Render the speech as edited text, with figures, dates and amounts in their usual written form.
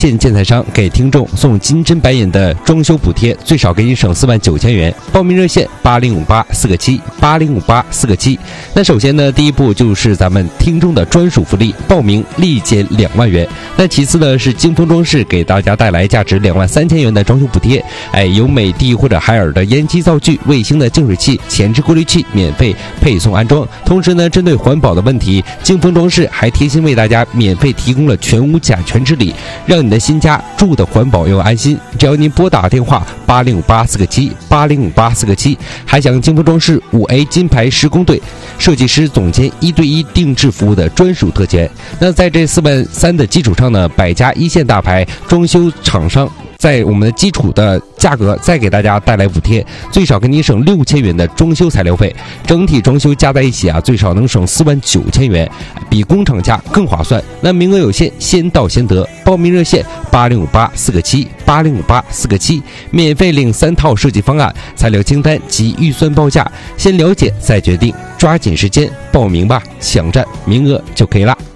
建材商给听众送金针白银的装修补贴，最少给你省49000元。报名热线8058-4个7，8058-4个7。那首先呢，第一步就是咱们听众的专属福利，报名立减2万元。那其次呢，是京风装饰给大家带来价值23000元的装修补贴，有美的或者海尔的烟机灶具、卫星的净水器、前置过滤器免费配送安装。同时呢，针对环保的问题，京风装饰还贴心为大家免费提供了全屋甲醛治理，让你的新家住的环保又安心。只要您拨打电话8058-4个7，8058-4个7，还享京风装饰5A 金牌施工队设计师总监1对1定制服务的专属特权。那在这43000的基础上呢，百家一线大牌装修厂商在我们的基础的价格再给大家带来补贴，最少给你省6000元的装修材料费，整体装修加在一起啊，最少能省49000元，比工厂价更划算。那名额有限，先到先得。报名热线8058-4个7，8058-4个7，免费领3套设计方案、材料清单及预算报价，先了解再决定，抓紧时间报名吧，抢占名额就可以啦。